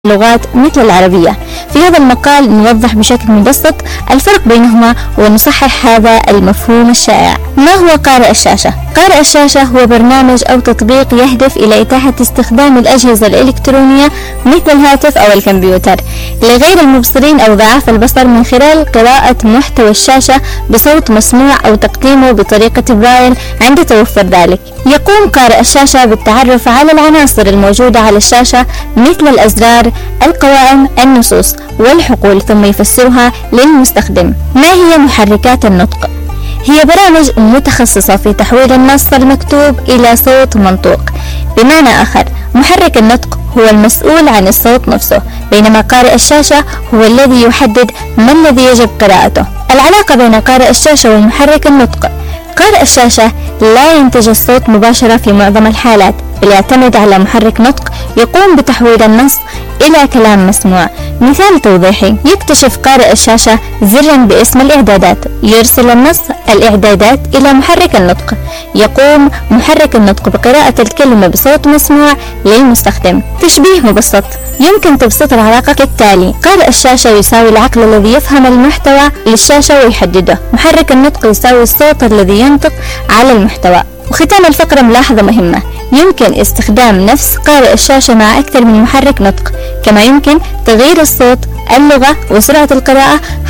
اللغات مثل العربية. في هذا المقال نوضح بشكل مبسط الفرق بينهما ونصحح هذا المفهوم الشائع. ما هو قارئ الشاشة؟ قارئ الشاشة هو برنامج أو تطبيق يهدف إلى إتاحة استخدام الأجهزة الإلكترونية مثل الهاتف أو الكمبيوتر لغير المبصرين أو ضعاف البصر من خلال قراءة محتوى الشاشة بصوت مسموع أو تقديمه بطريقة برايل عند توفر ذلك. يقوم قارئ الشاشة بالتعرف على العناصر الموجودة على الشاشة مثل الأزرار، القوائم، النصوص والحقول، ثم يفسرها للمستخدم. ما هي محركات النطق؟ هي برامج متخصصة في تحويل النص المكتوب إلى صوت منطوق. بمعنى آخر، محرك النطق هو المسؤول عن الصوت نفسه، بينما قارئ الشاشة هو الذي يحدد ما الذي يجب قراءته. العلاقة بين قارئ الشاشة ومحرك النطق: قارئ الشاشة لا ينتج الصوت مباشرة في معظم الحالات، بل يعتمد على محرك نطق يقوم بتحويل النص إلى كلام مسموع. مثال توضيحي: يكتشف قارئ الشاشة زرا باسم الإعدادات، يرسل النص الإعدادات إلى محرك النطق، يقوم محرك النطق بقراءة الكلمة بصوت مسموع للمستخدم. تشبيه مبسط يمكن تبسيط العلاقة كالتالي: قارئ الشاشة يساوي العقل الذي يفهم المحتوى للشاشة ويحدده، محرك النطق يساوي الصوت الذي ينطق على المحتوى. وختام الفقرة ملاحظة مهمة: يمكن استخدام نفس قارئ الشاشة مع أكثر من محرك نطق، كما يمكن تغيير الصوت، اللغة وسرعة القراءة